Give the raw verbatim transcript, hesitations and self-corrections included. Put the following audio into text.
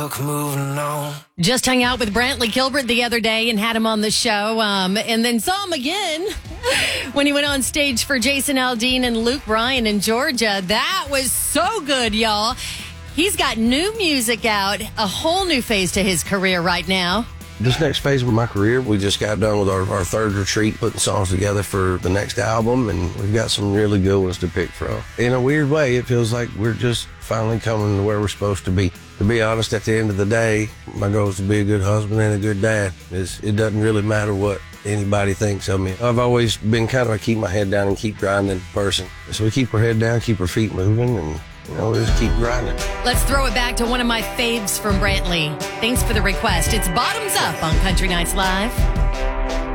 Moving on. Just hung out with Brantley Gilbert the other day and had him on the show, um, and then saw him again when he went on stage for Jason Aldean and Luke Bryan in Georgia. That was so good, y'all. He's got new music out, a whole new phase to his career right now. This next phase of my career, we just got done with our, our third retreat, putting songs together for the next album, and we've got some really good ones to pick from. In a weird way, it feels like we're just finally coming to where we're supposed to be. To be honest, at the end of the day, my goal is to be a good husband and a good dad. It's, it doesn't really matter what anybody thinks of me. I've always been kind of a keep my head down and keep grinding person. So we keep our head down, keep our feet moving, and you know, we just keep grinding. Let's throw it back to one of my faves from Brantley. Thanks for the request. It's Bottoms Up on Country Nights Live.